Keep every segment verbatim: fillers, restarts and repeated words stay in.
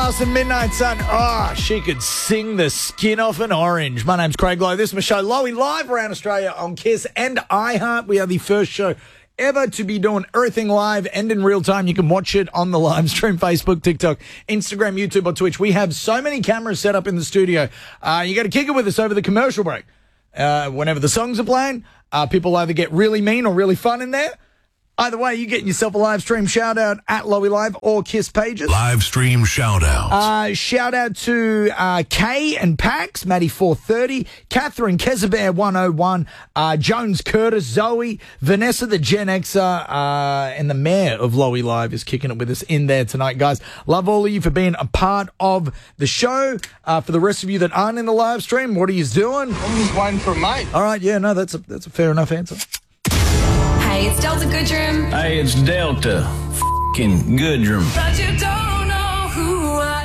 House and Midnight Sun. Oh, she could sing the skin off an orange. My name's Craig Lowe. This is my show, Lowy, live around Australia on Kiss and iHeart. We are the first show ever to be doing everything live and in real time. You can watch it on the live stream, Facebook, TikTok, Instagram, YouTube, or Twitch. We have so many cameras set up in the studio. Uh, you got to kick it with us over the commercial break. Uh, whenever the songs are playing, uh, people either get really mean or really fun in there. Either way, you're getting yourself a live stream shout out at Lowy Live or Kiss pages. Live stream shout out. Uh, shout out to uh, Kay and Pax, Maddie four thirty, Catherine Kezabear one oh one, uh, Jones Curtis, Zoe, Vanessa the Gen Xer, uh, and the mayor of Lowy Live is kicking it with us in there tonight, guys. Love all of you for being a part of the show. Uh, for the rest of you that aren't in the live stream, what are you doing? I'm just waiting for a mate. All right, yeah, no, that's a, that's a fair enough answer. Hey, it's Delta Goodrum. Hey, it's Delta f***ing Goodrum. But you don't know who I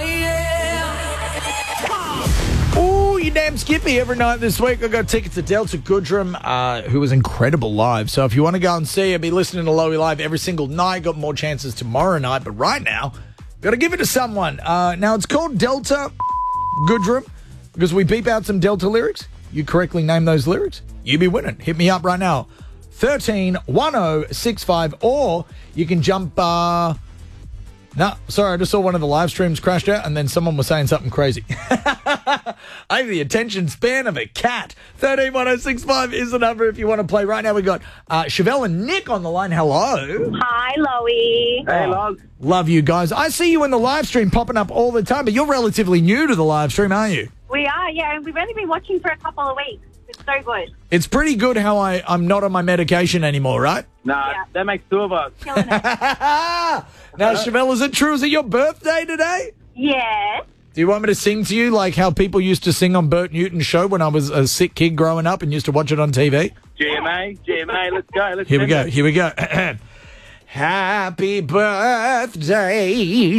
am. Oh, you damn Skippy. Every night this week, I got tickets to Delta Goodrum, uh, who was incredible live. So if you want to go and see her, be listening to Lowy Live every single night. Got more chances tomorrow night. But right now, got to give it to someone. Uh, now, it's called Delta Goodrum because we beep out some Delta lyrics. You correctly name those lyrics, you be winning. Hit me up right now. thirteen one oh six five, or you can jump, uh, no, sorry, I just saw one of the live streams crashed out and then someone was saying something crazy. I have the attention span of a cat. thirteen one oh six five is the number if you want to play. Right now we got uh, Chevelle and Nick on the line. Hello. Hi, Lowy. Hey, love. Love you guys. I see you in the live stream popping up all the time, but you're relatively new to the live stream, aren't you? We are, yeah, and we've only been watching for a couple of weeks. It's so good. It's pretty good how I, I'm not on my medication anymore, right? Nah, Yeah. that makes two of us. Killing it. Now, Chevelle, is it true? Is it your birthday today? Yes. Do you want me to sing to you like how people used to sing on Bert Newton's show when I was a sick kid growing up and used to watch it on T V? G M A, G M A, let's go. Let's Here we sing go. it. Here we go. Happy birthday,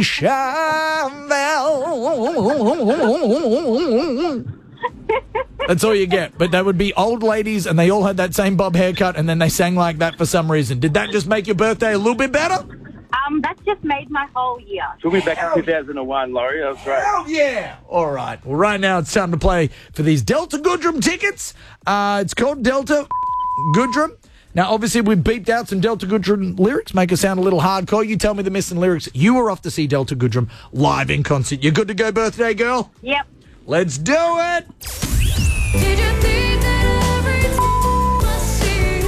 Chevelle. That's all you get. But they would be old ladies and they all had that same bob haircut and then they sang like that for some reason. Did that just make your birthday a little bit better? Um, that's just made my whole year. Took me back to two thousand one, Laurie. That was great. Hell yeah. All right. Well, right now it's time to play for these Delta Goodrum tickets. Uh, it's called Delta Goodrum. Now, obviously, we've beeped out some Delta Goodrum lyrics, make it sound a little hardcore. You tell me the missing lyrics. You were off to see Delta Goodrum live in concert. You good to go, birthday girl? Yep. Let's do it. Did you think that every time I see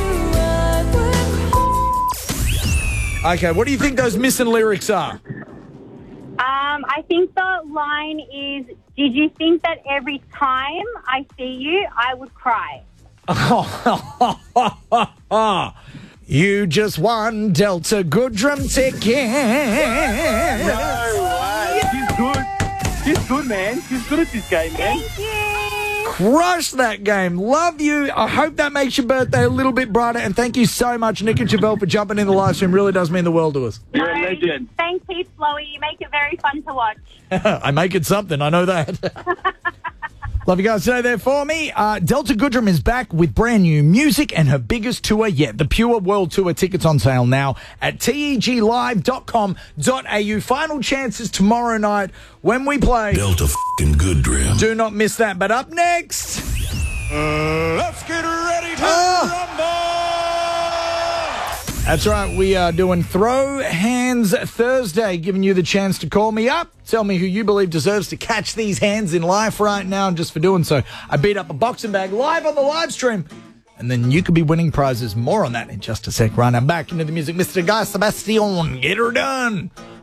you, I would Okay, what do you think those missing lyrics are? Um, I think the line is, did you think that every time I see you, I would cry? You just won Delta Goodrum ticket. No way. She's good. She's good, man. She's good at this game, man. Thank you. Crush that game. Love you. I hope that makes your birthday a little bit brighter. And thank you so much, Nick and Chevelle, for jumping in the live stream. Really does mean the world to us. You're a legend. Thanks heaps, Lowy. You make it very fun to watch. I make it something. I know that. Love you guys today there for me. Uh, Delta Goodrum is back with brand new music and her biggest tour yet. The Pure World Tour tickets on sale now at T E G live dot com dot A U. Final chances tomorrow night when we play Delta f***ing Goodrum. Do not miss that. But up next, Uh, let's get ready to Oh. that's right, we are doing Throw Hands Thursday, giving you the chance to call me up, tell me who you believe deserves to catch these hands in life right now, and just for doing so, I beat up a boxing bag live on the live stream, and then you could be winning prizes. More on that in just a sec. Right now, back into the music, Mister Guy Sebastian, get her done.